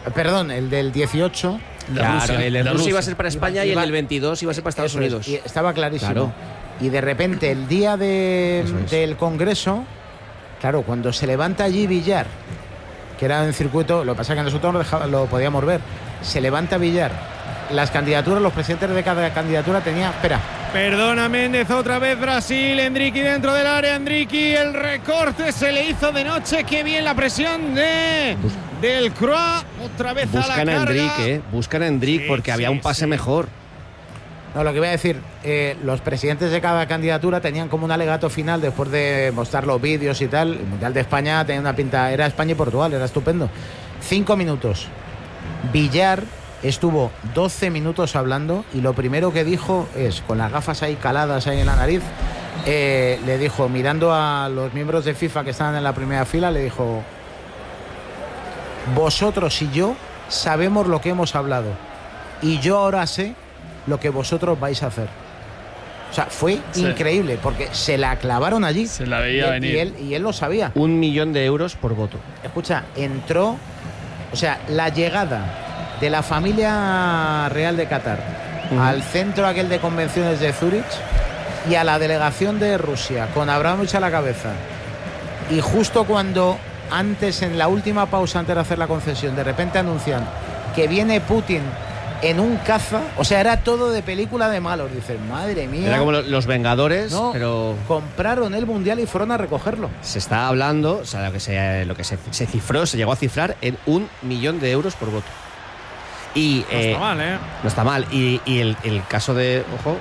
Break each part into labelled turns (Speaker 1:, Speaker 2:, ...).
Speaker 1: Perdón, el del 18.
Speaker 2: Claro, el de Rusia iba a ser para España y el del 22 iba a ser para Estados Unidos.
Speaker 1: Y estaba clarísimo.
Speaker 2: Claro.
Speaker 1: Y de repente, el día del Congreso, claro, cuando se levanta allí Villar, que era en circuito, lo que pasa es que nosotros lo podíamos ver, se levanta Villar, las candidaturas, los presidentes de cada candidatura tenían... Espera.
Speaker 3: Perdona Méndez, otra vez Brasil, Endriqui dentro del área, Endriqui, el recorte se le hizo de noche, qué bien la presión del Croix, otra vez
Speaker 2: buscan
Speaker 3: a la
Speaker 2: carga. Buscan a Endrick porque había un pase mejor.
Speaker 1: No, lo que iba a decir, los presidentes de cada candidatura tenían como un alegato final después de mostrar los vídeos y tal. El Mundial de España tenía una pinta, era España y Portugal, era estupendo. 5 minutos. Villar estuvo 12 minutos hablando y lo primero que dijo es, con las gafas ahí caladas ahí en la nariz, le dijo, mirando a los miembros de FIFA que estaban en la primera fila, le dijo: vosotros y yo sabemos lo que hemos hablado y yo ahora sé lo que vosotros vais a hacer. O sea, fue increíble porque se la clavaron allí.
Speaker 4: Se la veía venir.
Speaker 1: Y él lo sabía.
Speaker 2: 1 millón de euros por voto.
Speaker 1: Escucha, entró, o sea, la llegada de la familia real de Qatar al centro aquel de convenciones de Zúrich y a la delegación de Rusia con Abramovich a la cabeza, y justo cuando antes, en la última pausa antes de hacer la concesión, de repente anuncian que viene Putin en un caza, o sea, era todo de película de malos. Dicen, madre mía.
Speaker 2: Era como los Vengadores,
Speaker 1: no,
Speaker 2: pero
Speaker 1: compraron el Mundial y fueron a recogerlo.
Speaker 2: Se está hablando, o sea, lo que se cifró, se llegó a cifrar en 1 millón de euros por voto. Y
Speaker 3: no está mal, ¿eh?
Speaker 2: No está mal. Y el caso de... Ojo.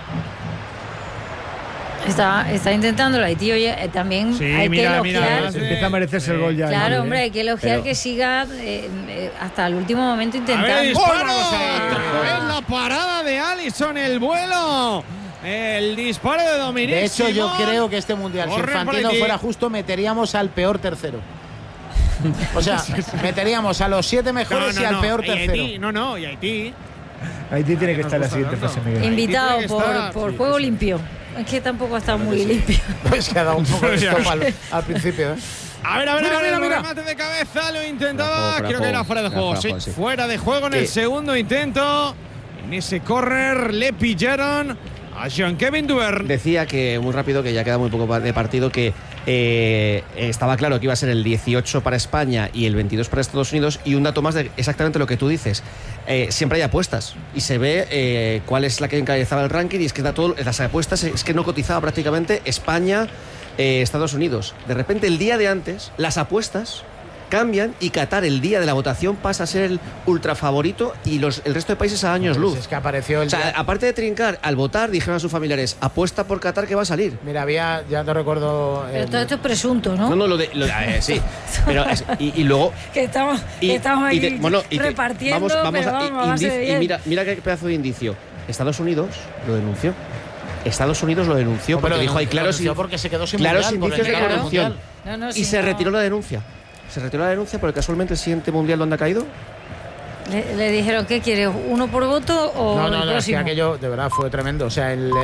Speaker 5: Está intentando Haití, oye, también
Speaker 3: sí,
Speaker 5: hay que elogiar.
Speaker 6: Empieza a merecerse el gol ya.
Speaker 5: Claro, hombre, hay que elogiar que siga hasta el último momento intentando.
Speaker 3: A ver, disparo. La parada de Alisson, el vuelo. El disparo de Dominic.
Speaker 1: De hecho, yo creo que este Mundial, si Infantino fuera justo, meteríamos al peor tercero. O sea, meteríamos a los 7 mejores y al peor tercero.
Speaker 3: Y Haití.
Speaker 6: Haití tiene que estar en la siguiente fase, Miguel.
Speaker 5: Invitado por juego limpio. Es que tampoco ha estado muy limpio.
Speaker 1: Pues que ha dado un poco de stop al principio, ¿eh?
Speaker 3: A ver, el remate de cabeza, lo intentaba, creo que era fuera de juego. Sí, fuera de juego en el segundo intento. En ese córner le pillaron a Jean-Kevin Duverne.
Speaker 2: Decía que, muy rápido, que ya queda muy poco de partido, que estaba claro que iba a ser el 18 para España y el 22 para Estados Unidos, y un dato más de exactamente lo que tú dices. Siempre hay apuestas y se ve cuál es la que encabezaba el ranking, y es que las apuestas es que no cotizaba prácticamente España, Estados Unidos. De repente, el día de antes, las apuestas cambian y Qatar, el día de la votación, pasa a ser el ultra favorito y el resto de países a años luz.
Speaker 1: Es que apareció el día...
Speaker 2: aparte de trincar, al votar dijeron a sus familiares: apuesta por Qatar que va a salir.
Speaker 1: Mira, ya no recuerdo...
Speaker 5: Pero todo esto es presunto, ¿no?
Speaker 2: No, sí. Pero y luego...
Speaker 5: que estamos aquí repartiendo,
Speaker 2: mira qué pedazo de indicio. Estados Unidos lo denunció. Porque dijo: hay claros
Speaker 1: porque se quedó sin
Speaker 2: claros
Speaker 1: mundial,
Speaker 2: indicios de corrupción. Se retiró la denuncia. Porque casualmente el siguiente mundial, ¿dónde ha caído?
Speaker 5: Le dijeron: ¿qué quieres? ¿Uno por voto o el próximo?
Speaker 1: Es que aquello de verdad fue tremendo. O sea, no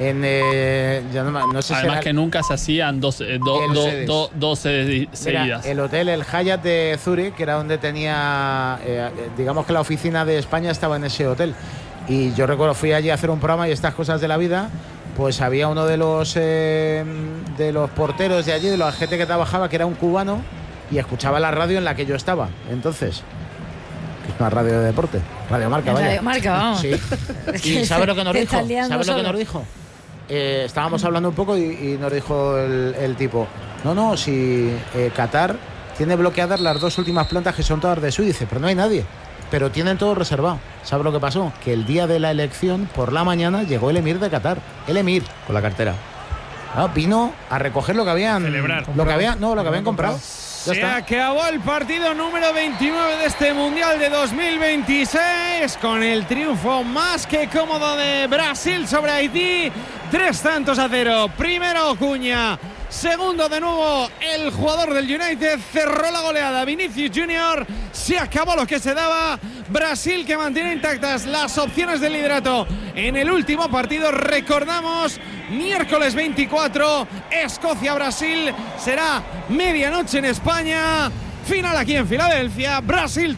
Speaker 1: sé
Speaker 4: además que nunca se hacían dos seguidas.
Speaker 1: Mira, el hotel, el Hyatt de Zúrich, que era donde tenía, digamos que la oficina de España estaba en ese hotel. Y yo recuerdo, fui allí a hacer un programa y estas cosas de la vida. Pues había uno de los porteros de allí, de la gente que trabajaba, que era un cubano, y escuchaba la radio en la que yo estaba. Entonces, que es una radio de deporte, Radio Marca, vaya.
Speaker 5: Radio Marca, vamos.
Speaker 1: Sí. ¿Y sabes lo que nos dijo? ¿Sabes lo que nos dijo? Estábamos hablando un poco y nos dijo el tipo: no, si Qatar tiene bloqueadas las 2 últimas plantas que son todas de su, dice, pero no hay nadie. Pero tienen todo reservado. ¿Sabes lo que pasó? Que el día de la elección, por la mañana, llegó el emir de Qatar. El emir.
Speaker 2: Con la cartera.
Speaker 1: Vino a recoger lo que habían...
Speaker 3: Celebrar.
Speaker 1: Lo que habían comprado.
Speaker 3: Se acabó el partido número 29 de este Mundial de 2026 con el triunfo más que cómodo de Brasil sobre Haití. 3-0. Primero Cuña. Segundo, de nuevo, el jugador del United. Cerró la goleada Vinicius Junior. Se acabó lo que se daba. Brasil, que mantiene intactas las opciones del liderato en el último partido. Recordamos, miércoles 24, Escocia-Brasil. Será medianoche en España. Final aquí en Filadelfia. Brasil